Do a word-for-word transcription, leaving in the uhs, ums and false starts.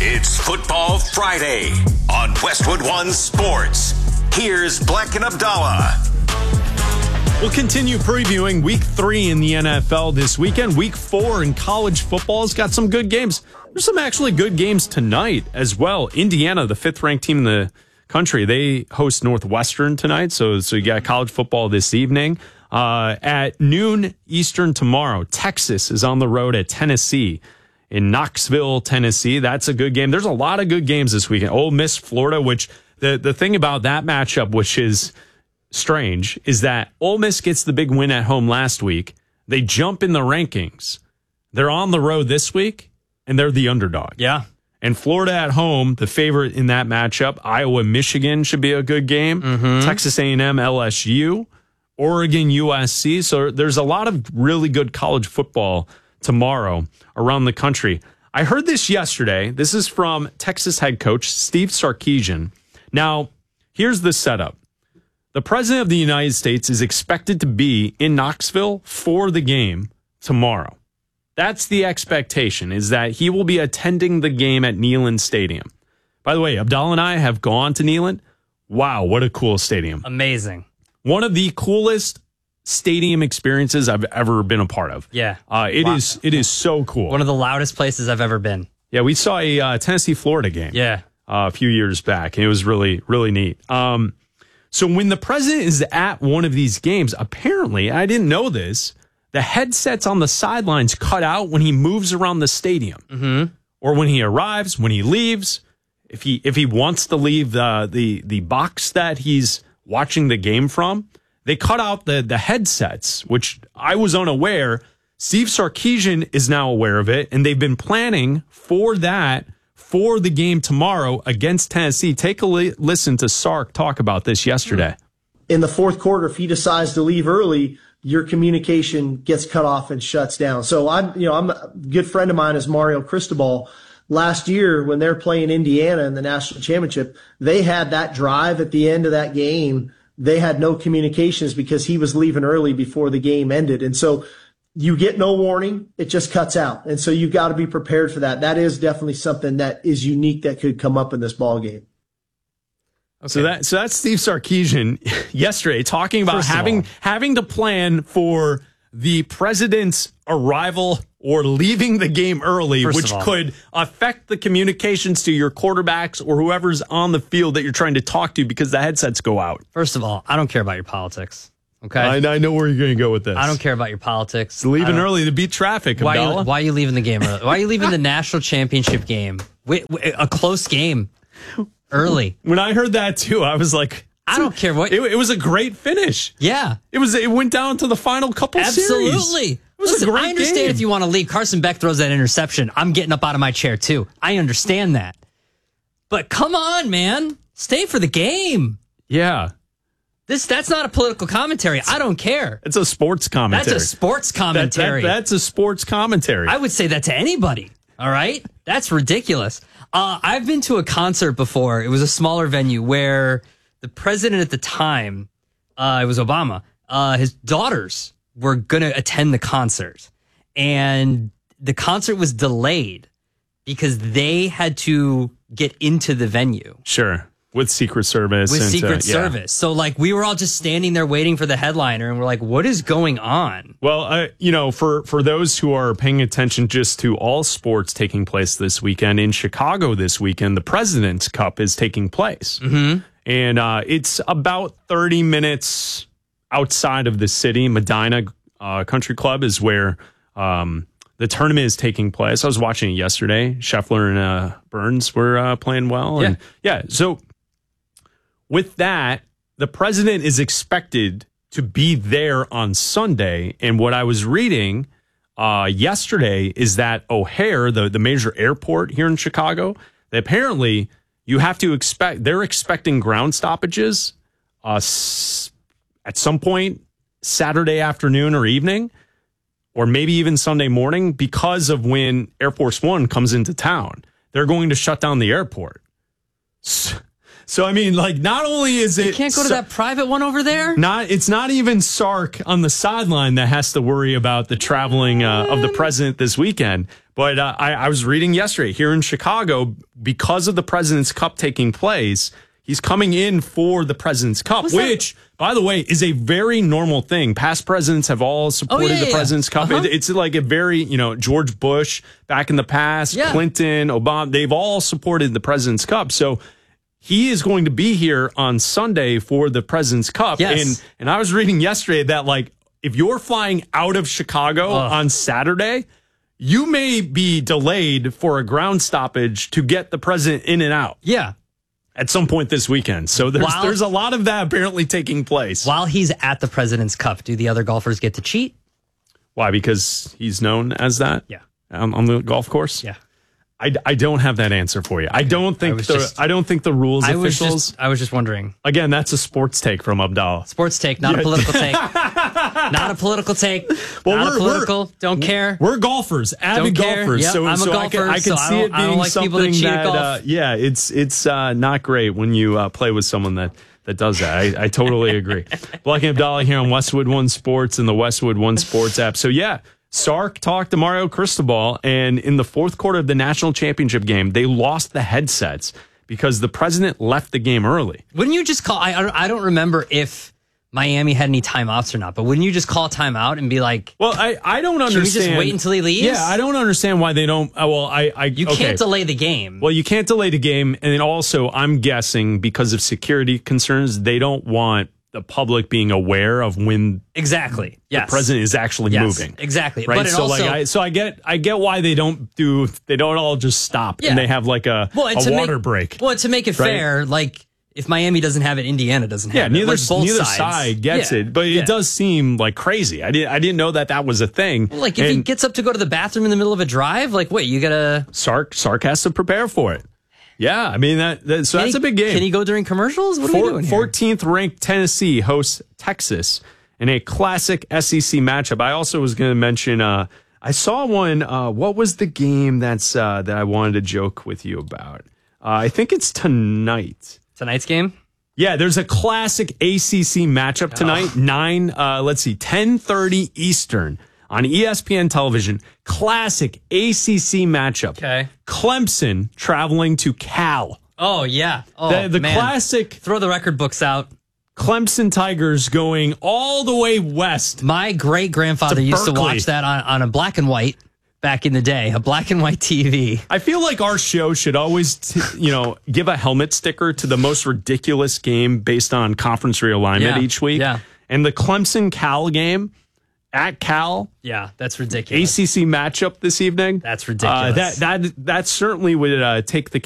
It's Football Friday on Westwood One Sports. Here's Black and Abdallah. We'll continue previewing week three in the N F L this weekend. Week four in college football's got some good games. There's some actually good games tonight as well. Indiana, the fifth-ranked team in the country, they host Northwestern tonight. So, so you got college football this evening. Uh, at noon Eastern tomorrow, Texas is on the road at Tennessee in Knoxville, Tennessee. That's a good game. There's a lot of good games this weekend. Ole Miss, Florida, which the, the thing about that matchup, which is strange, is that Ole Miss gets the big win at home last week. They jump in the rankings. They're on the road this week, and they're the underdog. Yeah. And Florida at home, the favorite in that matchup. Iowa, Michigan should be a good game. Mm-hmm. Texas A and M, L S U, Oregon, U S C. So there's a lot of really good college football tomorrow around the country. I heard this yesterday. This is from Texas head coach Steve Sarkisian. Now, here's the setup. The President of the United States is expected to be in Knoxville for the game tomorrow. That's the expectation, is that he will be attending the game at Neyland Stadium. By the way, Abdallah and I have gone to Neyland. Wow, what a cool stadium. Amazing. One of the coolest stadium experiences I've ever been a part of. Yeah. Uh, it wow. is it is so cool. One of the loudest places I've ever been. Yeah, we saw a uh, Tennessee-Florida game yeah. uh, a few years back, and it was really, really neat. Um, so when the president is at one of these games, apparently, I didn't know this, the headsets on the sidelines cut out when he moves around the stadium. Mm-hmm. Or when he arrives, when he leaves. If he if he wants to leave the the, the box that he's watching the game from, they cut out the, the headsets, which I was unaware. Steve Sarkisian is now aware of it, and they've been planning for that for the game tomorrow against Tennessee. Take a li- listen to Sark talk about this yesterday. In the fourth quarter, if he decides to leave early, your communication gets cut off and shuts down. So I'm, you know, I'm a good friend of mine is Mario Cristobal. Last year, when they're playing Indiana in the national championship, they had that drive at the end of that game. They had no communications because he was leaving early before the game ended. And so you get no warning. It just cuts out. And so you've got to be prepared for that. That is definitely something that is unique that could come up in this ball game. Okay. So that so that's Steve Sarkisian yesterday talking about having all, having to plan for the president's arrival or leaving the game early, First which could affect the communications to your quarterbacks or whoever's on the field that you're trying to talk to because the headsets go out. First of all, I don't care about your politics. Okay, I, I know where you're going to go with this. I don't care about your politics. It's leaving early to beat traffic. Why are, you, why are you leaving the game early? Why are you leaving the national championship game? Wait, wait, a close game early. When I heard that too, I was like, I don't care what. It, it was a great finish. Yeah, it was. It went down to the final couple. Absolutely. Series. It was Listen, a great I understand game. If you want to leave, Carson Beck throws that interception. I'm getting up out of my chair too. I understand that, but come on, man, stay for the game. Yeah. This that's not a political commentary. I don't care. It's a sports commentary. That's a sports commentary. That, that, that's a sports commentary. I would say that to anybody. All right? That's ridiculous. Uh, I've been to a concert before. It was a smaller venue where the president at the time, uh, it was Obama, uh, his daughters were going to attend the concert. And the concert was delayed because they had to get into the venue. Sure. With Secret Service. With and Secret to, yeah. Service. So, like, we were all just standing there waiting for the headliner, and we're like, what is going on? Well, uh, you know, for, for those who are paying attention just to all sports taking place this weekend, in Chicago this weekend, the President's Cup is taking place. Mm-hmm. And uh, it's about thirty minutes outside of the city. Medina uh, Country Club is where um, the tournament is taking place. I was watching it yesterday. Scheffler and uh, Burns were uh, playing well. And yeah, yeah so... With that, the president is expected to be there on Sunday. And what I was reading uh, yesterday is that O'Hare, the, the major airport here in Chicago, that apparently you have to expect, they're expecting ground stoppages uh, s- at some point Saturday afternoon or evening, or maybe even Sunday morning, because of when Air Force One comes into town. They're going to shut down the airport. So, So, I mean, like, not only is it... You can't go to that private one over there? Not, It's not even Sark on the sideline that has to worry about the traveling uh, of the president this weekend. But uh, I, I was reading yesterday here in Chicago, because of the President's Cup taking place, he's coming in for the President's Cup, Was that- which, by the way, is a very normal thing. Past presidents have all supported Oh, yeah, the yeah. President's Cup. Uh-huh. It, it's like a very, you know, George Bush back in the past, Yeah. Clinton, Obama, they've all supported the President's Cup. So he is going to be here on Sunday for the President's Cup. Yes. And, and I was reading yesterday that, like, if you're flying out of Chicago Ugh. on Saturday, you may be delayed for a ground stoppage to get the president in and out Yeah. at some point this weekend. So there's Wow. there's a lot of that apparently taking place. While he's at the President's Cup, do the other golfers get to cheat? Why? Because he's known as that? Yeah. On, on the golf course? Yeah. I, I don't have that answer for you. I don't think was the just- I don't think the rules I was officials. just I was just wondering. Again, that's a sports take from Abdallah. Sports take, not a political take. Not a political take. Well, not we're- a political. Don't care. We're golfers, avid Don't care. golfers. Yep, so I'm a so I can, golfer, I can so see I don't- it I don't being like people that something cheat at that, golf. uh, yeah, it's it's uh, not great when you uh, play with someone that that does that. I, I totally agree. Black and Abdallah here on Westwood One Sports and the Westwood One Sports app. So yeah, Sark talked to Mario Cristobal, and in the fourth quarter of the national championship game, they lost the headsets because the president left the game early. Wouldn't you just call? I I don't- I don't remember if Miami had any timeouts or not, but wouldn't you just call timeout and be like, Well, I, I don't we understand. just wait until he leaves? Yeah, I don't understand why they don't. Uh, well, I, I you okay. can't delay the game. Well, you can't delay the game. And then also, I'm guessing because of security concerns, they don't want the public being aware of when Exactly. Yes. the president is actually Yes, moving. exactly. Right. But it so also- like I so I get I get why they don't do they don't all just stop Yeah. and they have like a, Well, and a to water make, break. Well, to make it Right? fair, like if Miami doesn't have it, Indiana doesn't have Yeah, it. neither Like, both neither sides. side gets Yeah. it, but Yeah. it does seem like crazy. I didn't I didn't know that that was a thing. Well, like if he And gets up to go to the bathroom in the middle of a drive, like wait, you gotta. Sark Sark has to prepare for it. Yeah, I mean that, that so Can that's he- a big game. Can he go during commercials? What are we Four- doing here? fourteenth ranked Tennessee hosts Texas in a classic S E C matchup. I also was going to mention. Uh, I saw one. Uh, what was the game that's uh, that I wanted to joke with you about? Uh, I think it's tonight. Tonight's game. Yeah, there's a classic A C C matchup tonight. Nine. Uh, let's see, ten thirty Eastern on E S P N television. Classic A C C matchup. Okay. Clemson traveling to Cal. Oh yeah. Oh The, the man. classic Throw the record books out. Clemson Tigers going all the way west. My great grandfather To used to Berkeley. watch that on, on a black and white back in the day, a black and white T V. I feel like our show should always, t- you know, give a helmet sticker to the most ridiculous game based on conference realignment Yeah, each week. yeah. And the Clemson Cal game at Cal, Yeah, that's A ridiculous. C C matchup this evening. That's ridiculous. Uh, that that that certainly would uh, take the